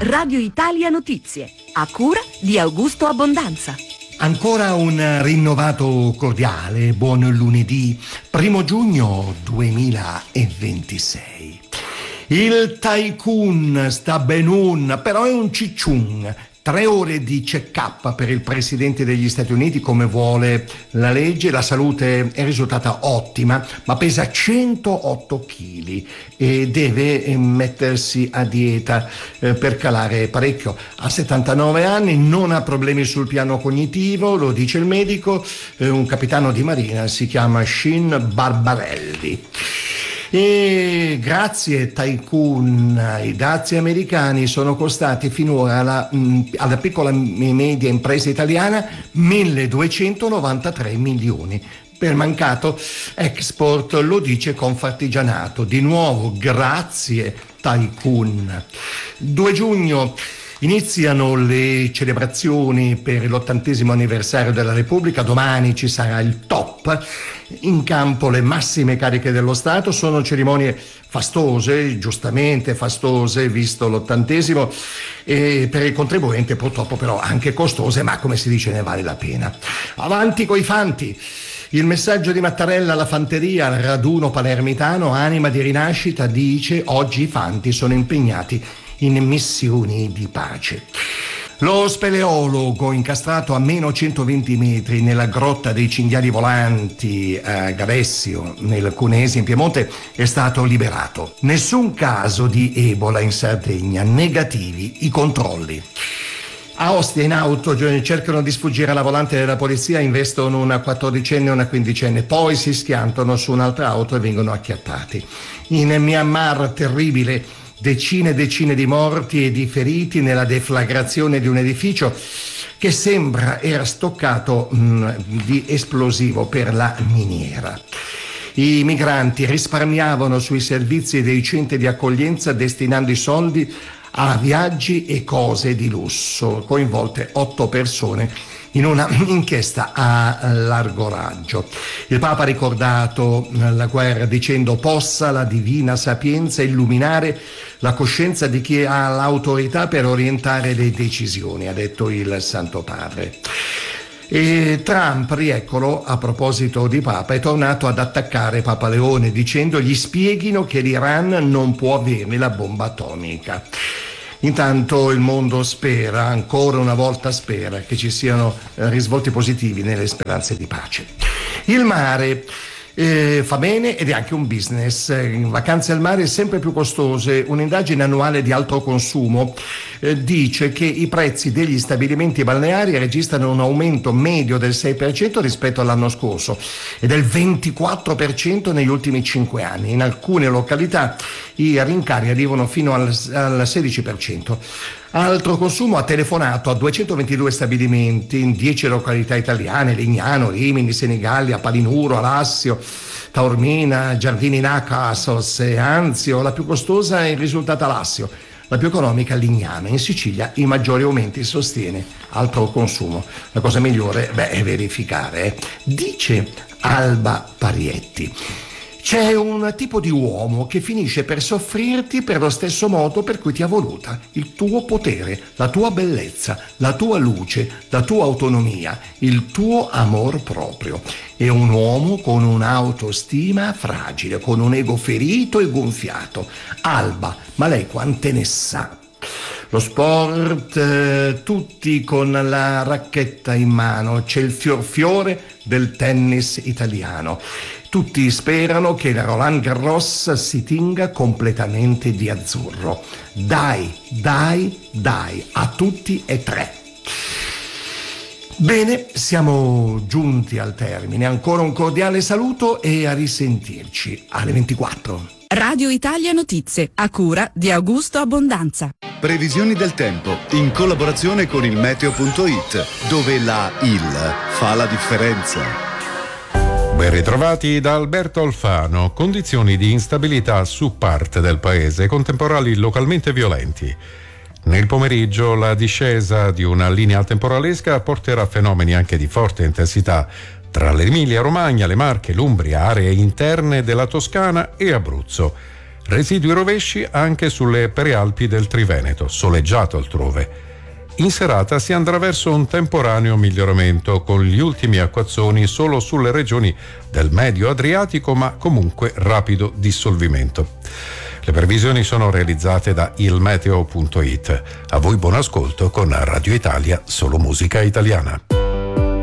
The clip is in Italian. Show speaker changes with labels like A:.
A: Radio Italia Notizie, a cura di Augusto Abbondanza.
B: Ancora un rinnovato cordiale buon lunedì 1 giugno 2026. Il Tycoon sta benun, però è un cicciun. 3 ore di check-up per il presidente degli Stati Uniti come vuole la legge. La salute è risultata ottima, ma pesa 108 kg e deve mettersi a dieta per calare parecchio. Ha 79 anni, non ha problemi sul piano cognitivo, lo dice il medico, un capitano di marina, si chiama Shin Barbarelli. E grazie Tycoon, i dazi americani sono costati finora alla piccola e media impresa italiana 1.293 milioni. Per mancato export, lo dice Confartigianato. Di nuovo grazie Tycoon. 2 giugno iniziano le celebrazioni per l'80° anniversario della Repubblica. Domani ci sarà il top. In campo le massime cariche dello Stato. Sono cerimonie fastose, giustamente fastose, visto l'80°, e per il contribuente purtroppo però anche costose, ma come si dice ne vale la pena. Avanti coi fanti. Il messaggio di Mattarella alla fanteria, al raduno palermitano, anima di rinascita, dice: oggi i fanti sono impegnati in missioni di pace. Lo speleologo incastrato a meno 120 metri nella grotta dei cinghiali volanti a Gavessio, nel Cuneese in Piemonte, è stato liberato. Nessun caso di Ebola in Sardegna, negativi i controlli. A Ostia in auto cercano di sfuggire alla volante della polizia, investono una 14enne e una 15enne, poi si schiantano su un'altra auto e vengono acchiappati. In Myanmar terribile, decine e decine di morti e di feriti nella deflagrazione di un edificio che sembra era stoccato di esplosivo per la miniera. I migranti risparmiavano sui servizi dei centri di accoglienza destinando i soldi a viaggi e cose di lusso, coinvolte 8 persone in una inchiesta a largo raggio. Il Papa ha ricordato la guerra dicendo: possa la divina sapienza illuminare la coscienza di chi ha l'autorità per orientare le decisioni, ha detto il Santo Padre. E Trump, rieccolo, a proposito di Papa, è tornato ad attaccare Papa Leone dicendo: gli spieghino che l'Iran non può avere la bomba atomica. Intanto il mondo spera, ancora una volta spera, che ci siano risvolti positivi nelle speranze di pace. Il mare fa bene ed è anche un business. In vacanze al mare sempre più costose. Un'indagine annuale di alto consumo dice che i prezzi degli stabilimenti balneari registrano un aumento medio del 6% rispetto all'anno scorso e del 24% negli ultimi 5 anni. In alcune località i rincari arrivano fino al 16%. Altro consumo ha telefonato a 222 stabilimenti in 10 località italiane: Lignano, Rimini, Senigallia, Palinuro, Alassio, Taormina, Giardini Nacasos e Anzio. La più costosa è risultata Alassio, la più economica Lignano. In Sicilia i maggiori aumenti, sostiene Altro Consumo. La cosa migliore è verificare, dice Alba Parietti. C'è un tipo di uomo che finisce per soffrirti per lo stesso modo per cui ti ha voluta: il tuo potere, la tua bellezza, la tua luce, la tua autonomia, il tuo amor proprio. È un uomo con un'autostima fragile, con un ego ferito e gonfiato. Alba, ma lei quante ne sa? Lo sport, tutti con la racchetta in mano, c'è il fiore del tennis italiano. Tutti sperano che la Roland Garros si tinga completamente di azzurro. Dai, a tutti e 3. Bene, siamo giunti al termine. Ancora un cordiale saluto e a risentirci alle 24.
A: Radio Italia Notizie, a cura di Augusto Abbondanza.
C: Previsioni del tempo in collaborazione con il meteo.it, dove la IL fa la differenza.
D: Ben ritrovati da Alberto Alfano. Condizioni di instabilità su parte del paese, con temporali localmente violenti. Nel pomeriggio la discesa di una linea temporalesca porterà fenomeni anche di forte intensità tra l'Emilia Romagna, le Marche, l'Umbria, aree interne della Toscana e Abruzzo. Residui rovesci anche sulle prealpi del Triveneto, soleggiato altrove. In serata si andrà verso un temporaneo miglioramento, con gli ultimi acquazzoni solo sulle regioni del Medio Adriatico, ma comunque rapido dissolvimento. Le previsioni sono realizzate da ilmeteo.it. A voi buon ascolto con Radio Italia, solo musica italiana.